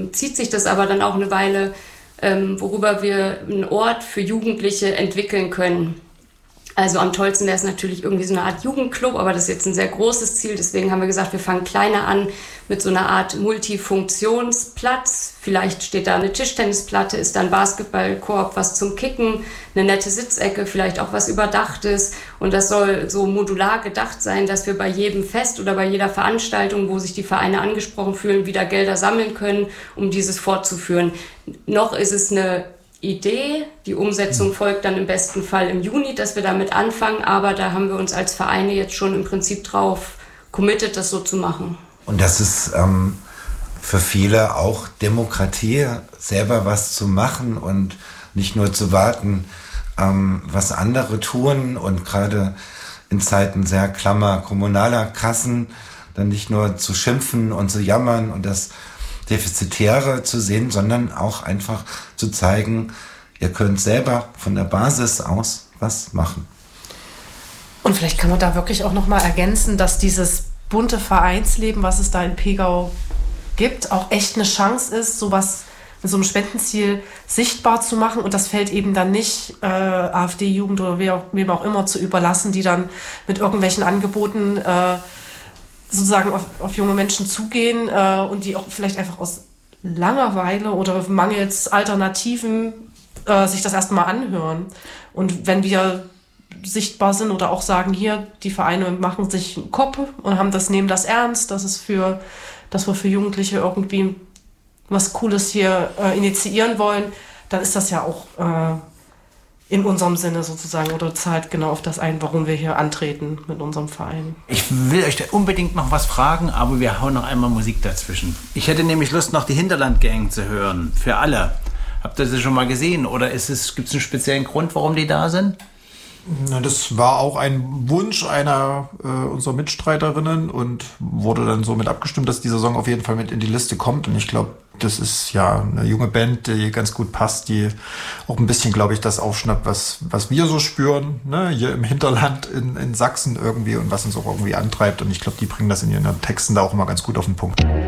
zieht sich das aber dann auch eine Weile, worüber wir einen Ort für Jugendliche entwickeln können. Also am tollsten wäre es natürlich irgendwie so eine Art Jugendclub, aber das ist jetzt ein sehr großes Ziel. Deswegen haben wir gesagt, wir fangen kleiner an mit so einer Art Multifunktionsplatz. Vielleicht steht da eine Tischtennisplatte, ist da ein Basketballkorb, was zum Kicken, eine nette Sitzecke, vielleicht auch was Überdachtes. Und das soll so modular gedacht sein, dass wir bei jedem Fest oder bei jeder Veranstaltung, wo sich die Vereine angesprochen fühlen, wieder Gelder sammeln können, um dieses fortzuführen. Noch ist es eine Idee, die Umsetzung folgt dann im besten Fall im Juni, dass wir damit anfangen, aber da haben wir uns als Vereine jetzt schon im Prinzip drauf committed, das so zu machen. Und das ist für viele auch Demokratie, selber was zu machen und nicht nur zu warten, was andere tun, und gerade in Zeiten sehr klammer kommunaler Kassen dann nicht nur zu schimpfen und zu jammern und das Defizitäre zu sehen, sondern auch einfach zu zeigen, ihr könnt selber von der Basis aus was machen. Und vielleicht kann man da wirklich auch nochmal ergänzen, dass dieses bunte Vereinsleben, was es da in Pegau gibt, auch echt eine Chance ist, sowas mit so einem Spendenziel sichtbar zu machen. Und das fällt eben dann nicht AfD-Jugend oder wem auch immer zu überlassen, die dann mit irgendwelchen Angeboten sozusagen auf junge Menschen zugehen und die auch vielleicht einfach aus Langeweile oder mangels Alternativen sich das erstmal anhören. Und wenn wir sichtbar sind oder auch sagen, hier, die Vereine machen sich einen Kopf und nehmen das ernst, dass wir für Jugendliche irgendwie was Cooles hier initiieren wollen, dann ist das ja auch in unserem Sinne sozusagen oder zahlt genau auf das ein, warum wir hier antreten mit unserem Verein. Ich will euch da unbedingt noch was fragen, aber wir hauen noch einmal Musik dazwischen. Ich hätte nämlich Lust, noch die Hinterland-Gang zu hören. Für alle. Habt ihr sie schon mal gesehen? Oder gibt es einen speziellen Grund, warum die da sind? Na, das war auch ein Wunsch einer unserer Mitstreiterinnen und wurde dann so mit abgestimmt, dass dieser Song auf jeden Fall mit in die Liste kommt. Und ich glaube, das ist ja eine junge Band, die ganz gut passt, die auch ein bisschen, glaube ich, das aufschnappt, was wir so spüren, ne? Hier im Hinterland in Sachsen irgendwie und was uns auch irgendwie antreibt. Und ich glaube, die bringen das in ihren Texten da auch immer ganz gut auf den Punkt.